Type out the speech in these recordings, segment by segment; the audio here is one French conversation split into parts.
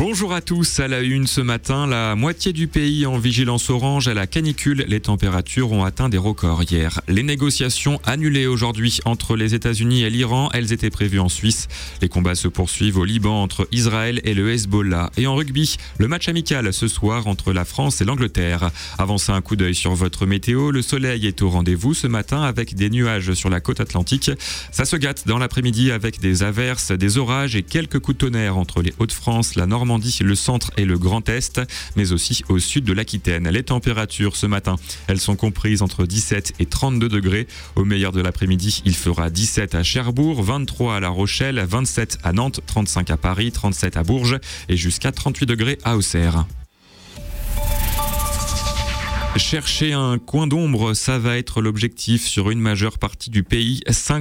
Bonjour à tous, à la une ce matin, la moitié du pays en vigilance orange à la canicule. Les températures ont atteint des records hier. Les négociations annulées aujourd'hui entre les États-Unis et l'Iran, elles étaient prévues en Suisse. Les combats se poursuivent au Liban entre Israël et le Hezbollah. Et en rugby, le match amical ce soir entre la France et l'Angleterre. Avancez un coup d'œil sur votre météo, le soleil est au rendez-vous ce matin avec des nuages sur la côte atlantique. Ça se gâte dans l'après-midi avec des averses, des orages et quelques coups de tonnerre entre les Hauts-de-France, la Normandie, le centre et le Grand Est, mais aussi au sud de l'Aquitaine. Les températures ce matin, elles sont comprises entre 17 et 32 degrés. Au meilleur de l'après-midi, il fera 17 à Cherbourg, 23 à La Rochelle, 27 à Nantes, 35 à Paris, 37 à Bourges et jusqu'à 38 degrés à Auxerre. Chercher un coin d'ombre, ça va être l'objectif sur une majeure partie du pays.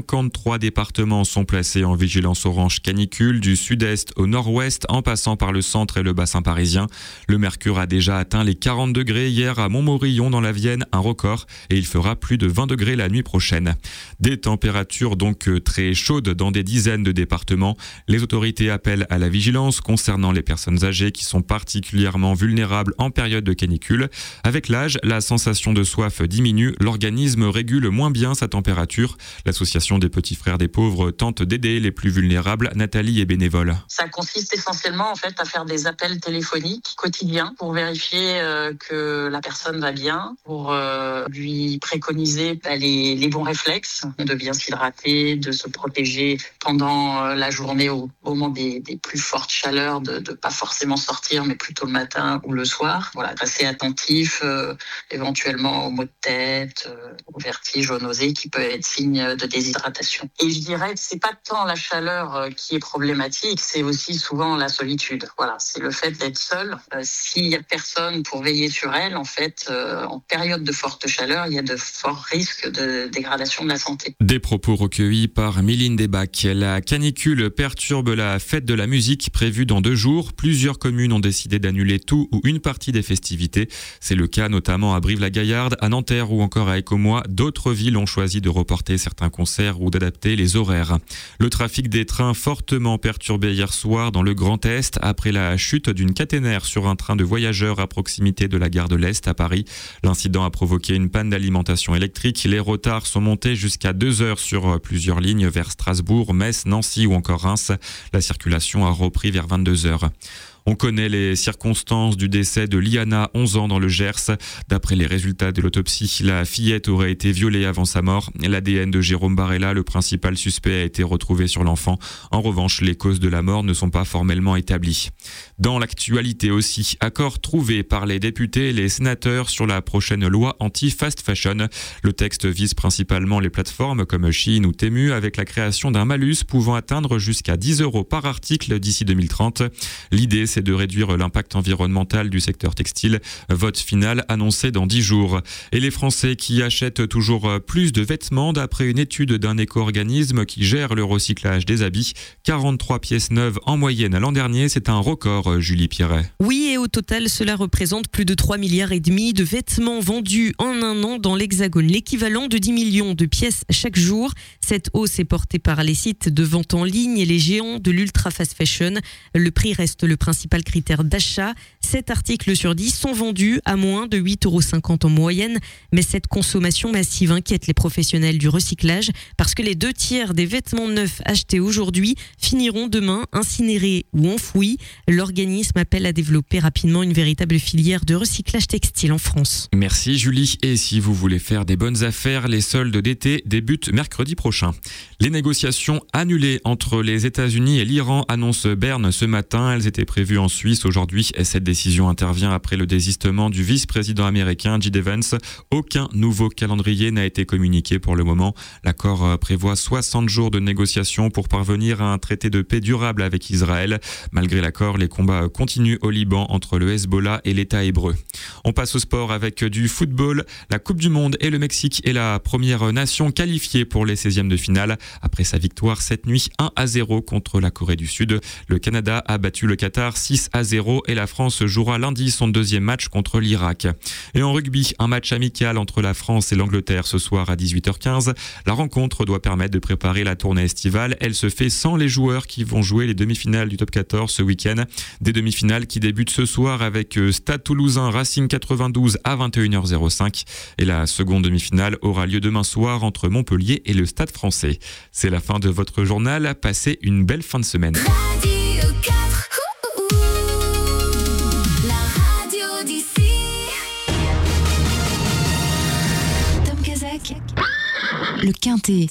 53 départements sont placés en vigilance orange canicule, du sud-est au nord-ouest, en passant par le centre et le bassin parisien. Le mercure a déjà atteint les 40 degrés hier à Montmorillon dans la Vienne, un record, et il fera plus de 20 degrés la nuit prochaine. Des températures donc très chaudes dans des dizaines de départements. Les autorités appellent à la vigilance concernant les personnes âgées qui sont particulièrement vulnérables en période de canicule. Avec l'âge, la sensation de soif diminue, l'organisme régule moins bien sa température. L'association des petits frères des pauvres tente d'aider les plus vulnérables. Nathalie est bénévole. Ça consiste essentiellement à faire des appels téléphoniques quotidiens pour vérifier que la personne va bien, pour lui préconiser les bons réflexes, de bien s'hydrater, de se protéger pendant la journée au moment des plus fortes chaleurs, de pas forcément sortir, mais plutôt le matin ou le soir. Voilà, rester attentif, éventuellement aux maux de tête, aux vertiges, aux nausées, qui peut être signe de déshydratation. Et je dirais que c'est pas tant la chaleur qui est problématique, c'est aussi souvent la solitude. Voilà, c'est le fait d'être seul. S'il y a personne pour veiller sur elle, en période de forte chaleur, il y a de forts risques de dégradation de la santé. Des propos recueillis par Mylène Desbacs. La canicule perturbe la fête de la musique prévue dans 2 jours. Plusieurs communes ont décidé d'annuler tout ou une partie des festivités. C'est le cas notamment à Brive-la-Gaillarde, à Nanterre ou encore à Écomois. D'autres villes ont choisi de reporter certains concerts ou d'adapter les horaires. Le trafic des trains fortement perturbé hier soir dans le Grand Est après la chute d'une caténaire sur un train de voyageurs à proximité de la gare de l'Est à Paris. L'incident a provoqué une panne d'alimentation électrique. Les retards sont montés jusqu'à 2 heures sur plusieurs lignes vers Strasbourg, Metz, Nancy ou encore Reims. La circulation a repris vers 22 heures. On connaît les circonstances du décès de Liana, 11 ans, dans le Gers. D'après les résultats de l'autopsie, la fillette aurait été violée avant sa mort. L'ADN de Jérôme Barella, le principal suspect, a été retrouvé sur l'enfant. En revanche, les causes de la mort ne sont pas formellement établies. Dans l'actualité aussi, accord trouvé par les députés et les sénateurs sur la prochaine loi anti-fast fashion. Le texte vise principalement les plateformes comme Shein ou Temu, avec la création d'un malus pouvant atteindre jusqu'à 10 € par article d'ici 2030. L'idée, c'est de réduire l'impact environnemental du secteur textile. Vote final annoncé dans 10 jours. Et les Français qui achètent toujours plus de vêtements, d'après une étude d'un éco-organisme qui gère le recyclage des habits. 43 pièces neuves en moyenne l'an dernier, c'est un record, Julie Pierret. Oui, et au total, cela représente plus de 3,5 milliards de vêtements vendus en un an dans l'Hexagone, l'équivalent de 10 millions de pièces chaque jour. Cette hausse est portée par les sites de vente en ligne et les géants de l'ultra fast fashion. Le prix reste le principal critère d'achat. 7 articles sur 10 sont vendus à moins de 8,50 € en moyenne. Mais cette consommation massive inquiète les professionnels du recyclage parce que les 2 tiers des vêtements neufs achetés aujourd'hui finiront demain incinérés ou enfouis. L'organisme appelle à développer rapidement une véritable filière de recyclage textile en France. Merci Julie. Et si vous voulez faire des bonnes affaires, les soldes d'été débutent mercredi prochain. Les négociations annulées entre les États-Unis et l'Iran, annonce Berne ce matin. Elles étaient prévues en Suisse aujourd'hui. Cette décision intervient après le désistement du vice-président américain J.D. Vance. Aucun nouveau calendrier n'a été communiqué pour le moment. L'accord prévoit 60 jours de négociations pour parvenir à un traité de paix durable avec Israël. Malgré l'accord, les combats continuent au Liban entre le Hezbollah et l'État hébreu. On passe au sport avec du football. La Coupe du Monde et le Mexique est la première nation qualifiée pour les 16e de finale. Après sa victoire cette nuit 1-0 contre la Corée du Sud, le Canada a battu le Qatar 6-0 et la France jouera lundi son 2e match contre l'Irak. Et en rugby, un match amical entre la France et l'Angleterre ce soir à 18h15. La rencontre doit permettre de préparer la tournée estivale. Elle se fait sans les joueurs qui vont jouer les demi-finales du Top 14 ce week-end. Des demi-finales qui débutent ce soir avec Stade Toulousain Racing 92 à 21h05. Et la seconde demi-finale aura lieu demain soir entre Montpellier et le Stade Français. C'est la fin de votre journal. Passez une belle fin de semaine. Radio 4, la radio d'ici. Tom Kazak, le Quintet.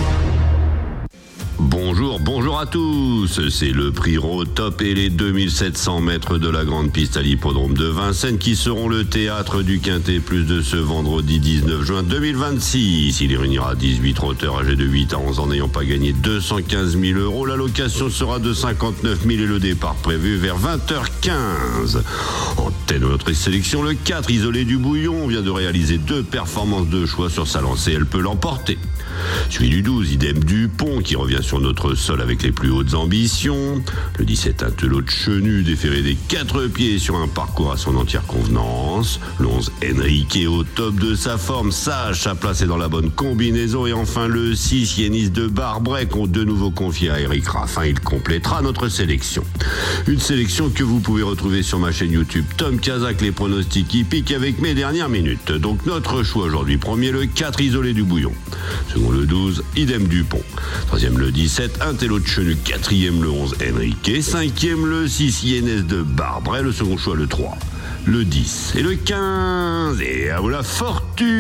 Bonjour à tous, c'est le prix Road Top et les 2700 mètres de la grande piste à l'hippodrome de Vincennes qui seront le théâtre du Quintet Plus de ce vendredi 19 juin 2026. Il y réunira 18 trotteurs âgés de 8 à 11 ans n'ayant pas gagné 215 000 €. La location sera de 59 000 et le départ prévu vers 20h15. En tête de notre sélection, le 4 Isolé du Bouillon vient de réaliser 2 performances de choix sur sa lancée, elle peut l'emporter. Suivi du 12, Idem Dupont qui revient sur notre sol avec les plus hautes ambitions. Le 17, Intello de Chenu déféré des 4 pieds sur un parcours à son entière convenance. Le 11, Enrique au top de sa forme, sage, sa place est dans la bonne combinaison. Et enfin le 6, Yanis de Barbrec, ont de nouveau confié à Eric Raffin. Il complétera notre sélection. Une sélection que vous pouvez retrouver sur ma chaîne YouTube Tom Kazak, les pronostics hippiques avec mes dernières minutes. Donc notre choix aujourd'hui, premier le 4 Isolé du Bouillon. Second le 12, Idem Dupont. Troisième le 17, Intello de Chenu. Quatrième le 11, Enrique. Cinquième le 6, Yanis de Barbrec. Le second choix le 3, le 10 et le 15. Et à vous la fortune!